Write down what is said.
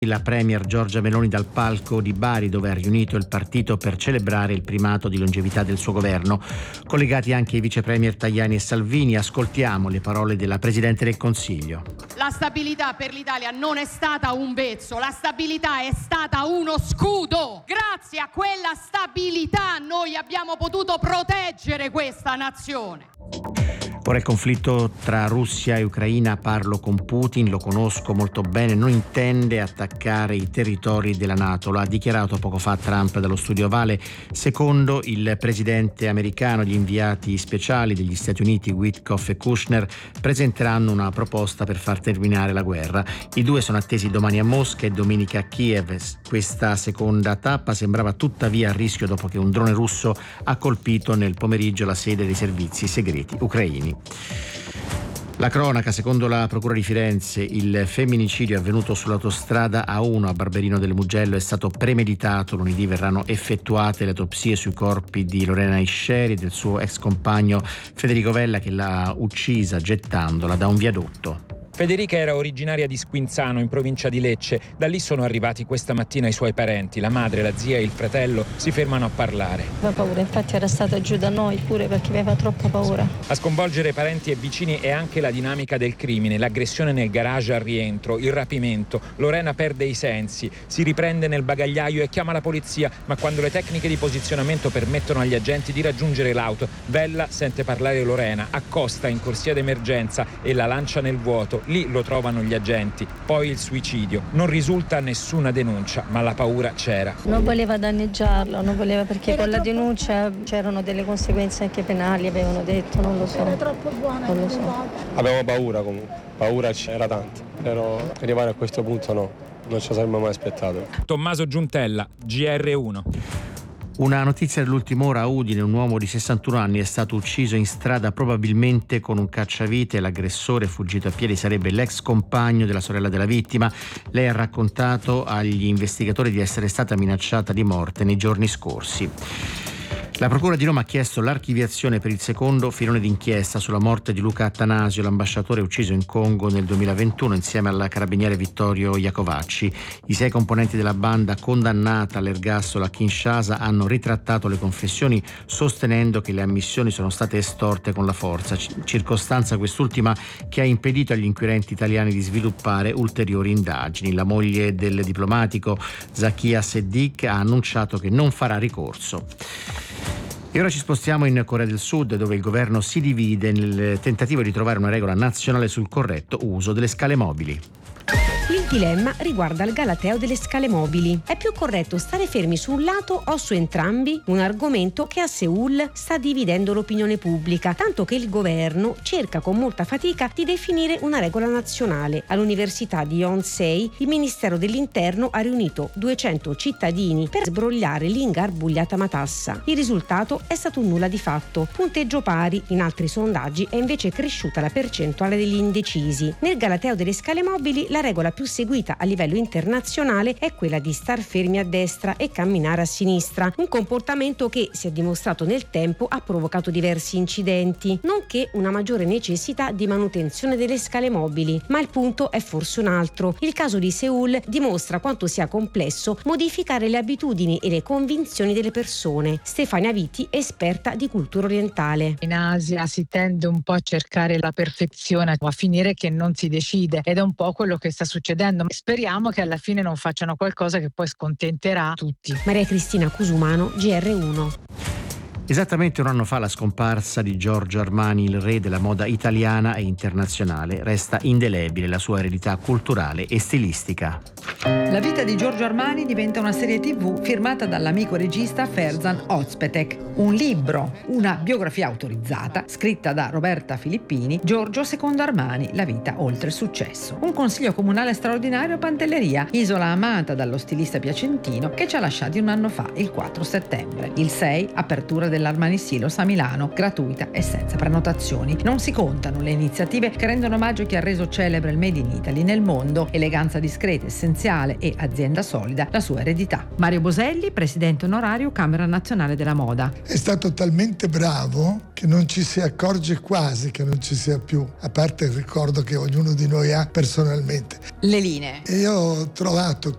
La premier Giorgia Meloni dal palco di Bari, dove ha riunito il partito per celebrare il primato di longevità del suo governo. Collegati anche i vice premier Tajani e Salvini, ascoltiamo le parole della Presidente del Consiglio. La stabilità per l'Italia non è stata un vezzo, la stabilità è stata uno scudo. Grazie a quella stabilità noi abbiamo potuto proteggere questa nazione. Ora il conflitto tra Russia e Ucraina, parlo con Putin, lo conosco molto bene, non intende attaccare i territori della NATO, lo ha dichiarato poco fa Trump dallo studio Ovale. Secondo il presidente americano, gli inviati speciali degli Stati Uniti Witkoff e Kushner presenteranno una proposta per far terminare la guerra. I due sono attesi domani a Mosca e domenica a Kiev. Questa seconda tappa sembrava tuttavia a rischio dopo che un drone russo ha colpito nel pomeriggio la sede dei servizi segreti ucraini. La cronaca, secondo la Procura di Firenze, il femminicidio avvenuto sull'autostrada A1 a Barberino del Mugello è stato premeditato. Lunedì verranno effettuate le autopsie sui corpi di Lorena Isceri e del suo ex compagno Federico Vella, che l'ha uccisa gettandola da un viadotto. Federica era originaria di Squinzano, in provincia di Lecce. Da lì sono arrivati questa mattina i suoi parenti. La madre, la zia e il fratello si fermano a parlare. Aveva paura, infatti era stata giù da noi pure perché aveva troppa paura. A sconvolgere parenti e vicini è anche la dinamica del crimine, l'aggressione nel garage al rientro, il rapimento. Lorena perde i sensi, si riprende nel bagagliaio e chiama la polizia, ma quando le tecniche di posizionamento permettono agli agenti di raggiungere l'auto, Vella sente parlare Lorena, accosta in corsia d'emergenza e la lancia nel vuoto. Lì lo trovano gli agenti. Poi il suicidio. Non risulta nessuna denuncia, ma la paura c'era. Non voleva danneggiarlo, non voleva, perché con la denuncia c'erano delle conseguenze anche penali, avevano detto, non lo so. Era troppo buona. Non lo so. Avevo paura comunque, paura c'era tanta, però arrivare a questo punto no, non ci saremmo mai aspettato. Tommaso Giuntella, GR1. Una notizia dell'ultima ora: a Udine un uomo di 61 anni è stato ucciso in strada probabilmente con un cacciavite. L'aggressore fuggito a piedi sarebbe l'ex compagno della sorella della vittima. Lei ha raccontato agli investigatori di essere stata minacciata di morte nei giorni scorsi. La Procura di Roma ha chiesto l'archiviazione per il secondo filone d'inchiesta sulla morte di Luca Attanasio, l'ambasciatore ucciso in Congo nel 2021 insieme al carabiniere Vittorio Iacovacci. I 6 componenti della banda condannata all'ergastolo a Kinshasa hanno ritrattato le confessioni, sostenendo che le ammissioni sono state estorte con la forza, circostanza quest'ultima che ha impedito agli inquirenti italiani di sviluppare ulteriori indagini. La moglie del diplomatico, Zakia Seddiq, ha annunciato che non farà ricorso. E ora ci spostiamo in Corea del Sud, dove il governo si divide nel tentativo di trovare una regola nazionale sul corretto uso delle scale mobili. Il dilemma riguarda il galateo delle scale mobili. È più corretto stare fermi su un lato o su entrambi? Un argomento che a Seul sta dividendo l'opinione pubblica, tanto che il governo cerca con molta fatica di definire una regola nazionale. All'Università di Yonsei il Ministero dell'Interno ha riunito 200 cittadini per sbrogliare l'ingarbugliata matassa. Il risultato è stato un nulla di fatto. Punteggio pari, in altri sondaggi è invece cresciuta la percentuale degli indecisi. Nel galateo delle scale mobili la regola più seguita a livello internazionale è quella di star fermi a destra e camminare a sinistra, un comportamento che, si è dimostrato nel tempo, ha provocato diversi incidenti, nonché una maggiore necessità di manutenzione delle scale mobili. Ma il punto è forse un altro. Il caso di Seul dimostra quanto sia complesso modificare le abitudini e le convinzioni delle persone. Stefania Vitti, esperta di cultura orientale. In Asia si tende un po' a cercare la perfezione, a finire che non si decide, ed è un po' quello che sta succedendo. Speriamo che alla fine non facciano qualcosa che poi scontenterà tutti. Maria Cristina Cusumano, GR1. Esattamente un anno fa la scomparsa di Giorgio Armani, il re della moda italiana e internazionale. Resta indelebile la sua eredità culturale e stilistica. La vita di Giorgio Armani diventa una serie TV firmata dall'amico regista Ferzan Özpetek. Un libro, una biografia autorizzata, scritta da Roberta Filippini, Giorgio secondo Armani, la vita oltre il successo. Un consiglio comunale straordinario a Pantelleria, isola amata dallo stilista piacentino che ci ha lasciati un anno fa, il 4 settembre. Il 6, apertura dell'Armani Silos a Milano, gratuita e senza prenotazioni. Non si contano le iniziative che rendono omaggio a chi ha reso celebre il Made in Italy nel mondo. Eleganza discreta, essenziale, e azienda solida la sua eredità. Mario Boselli, presidente onorario Camera Nazionale della Moda. È stato talmente bravo che non ci si accorge quasi che non ci sia più, a parte il ricordo che ognuno di noi ha personalmente. Le linee. E io ho trovato